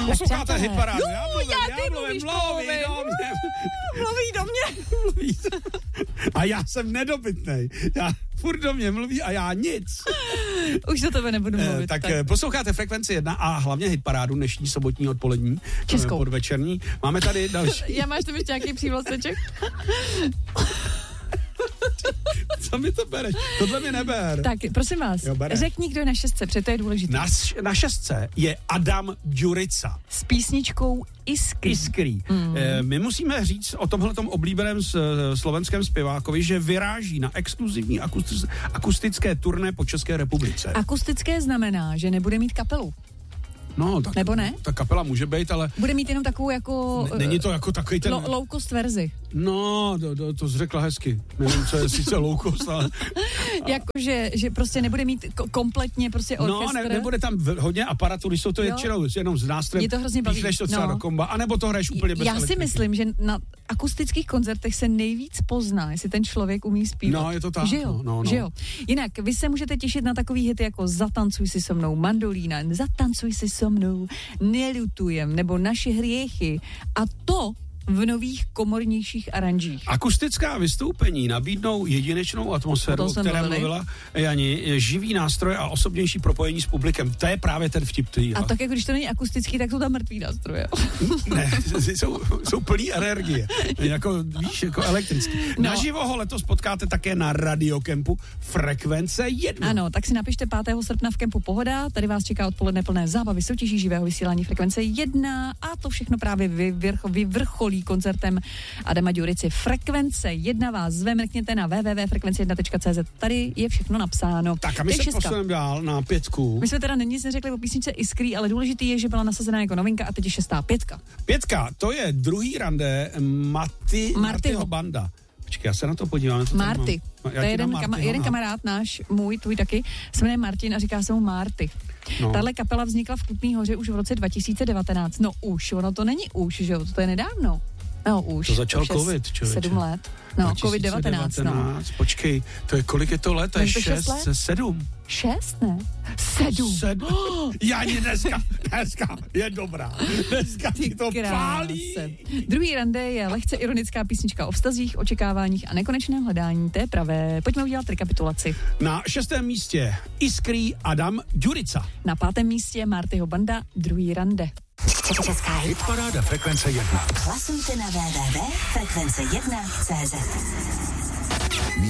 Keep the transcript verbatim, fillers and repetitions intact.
Posloucháte hitparádu. Já mluvím, já, já mluvím, mluví do mě. Mluví do mě. Mluví. A já jsem nedobytnej. Já furt do mě mluví a já nic. Už za tebe nebudu mluvit. Eh, tak, tak posloucháte Frekvenci jedna a hlavně hitparádu dnešní sobotní odpolední. Českou. Podvečerní. Máme tady další. Já máš tam ještě nějaký přívlasteček? Co mi to bereš? Tohle mi neber. Tak, prosím vás, Jo, bere. řekni, kdo je na šestce, protože to je důležité. Na, na šestce je Adam Ďurica. S písničkou Iskry. Iskry. Mm. E, my musíme říct o tomhletom oblíbeném s, slovenském zpěvákovi, že vyráží na exkluzivní akustic, akustické turné po České republice. Akustické znamená, že nebude mít kapelu. No, tak, Nebo ne? Ta kapela může být, ale... Bude mít jenom takovou jako... N- není to jako takový ten... Lo, low cost verzi. No, to, to, to jsi řekla hezky. Nevím, co je sice low cost, ale... Jakože, že prostě nebude mít ko- kompletně prostě orchestr. No, ne, nebude tam v, hodně aparatury, jsou to Jo. většinou jenom z nástrojem. Mě to hrozně baví. Píchneš to třeba No. do komba, anebo to hraješ úplně bez Já si elektriky. myslím, že na akustických koncertech se nejvíc pozná, jestli ten člověk umí zpívat. No, je to tak. Že jo, no, no, no. že jo. Jinak, vy se můžete těšit na takový hity jako Zatancuj si so mnou, Mandolína, Zatancuj si so mnou, Nelutujem, nebo Naše hriechy. A to v nových komornějších aranžích. Akustická vystoupení nabídnou jedinečnou atmosféru, o které mluvili. mluvila Jani, živý nástroj a osobnější propojení s publikem. To je právě ten vtip. Tý, A tak jako když to není akustický, tak jsou tam mrtvý nástroje. Ne, jsou, jsou plný energie. Jako, víš, jako elektrický. No. Naživo ho letos potkáte také na radiokempu Frekvence jedna. Ano, tak si napište pátého srpna v kempu Pohoda, tady vás čeká odpoledne plné zábavy, soutěží, živého vysílání Frekvence jedna a to všechno právě vyvrcho, vyvrcholí koncertem Adama Ďurici. Frekvence jedna vás zve, mrkněte na w w w tečka frekvence jedna tečka c z. Tady je všechno napsáno. Tak a my To je se šestka. posuneme dál na pětku. My jsme teda nic neřekli o písničce Iskry, ale důležitý je, že byla nasazená jako novinka a teď je šestá pětka. Pětka, to je druhý rande Maty, Martyho banda. Počkej, já se na to podívám. To Marty. Mám. To je jeden, kama, jeden kamarád náš, můj, tvůj taky, se jmenuje Martin a říká se mu Marty. No. Tahle kapela vznikla v Kutný Hoře už v roce dva tisíce devatenáct. No už, ono to není už, že jo, to je nedávno. No už. To začal už covid, člověče. Sedm let. No, covid devatenáct, no. Počkej, to je kolik je to let? To je Není to šest šest, let? se sedm. Šest, ne? Sedm. Sedm. Já ani dneska, dneska je dobrá. Dneska ti to pálí. Druhý rande je lehce ironická písnička o vztazích, očekáváních a nekonečném hledání té pravé. Pojďme udělat rekapitulaci. Na šestém místě Iskry Adam Ďurica. Na pátém místě Martyho banda Druhý rande. Česká hitparáda Frekvence jedna. Hlasujte na w w w tečka frekvence jedna tečka c z.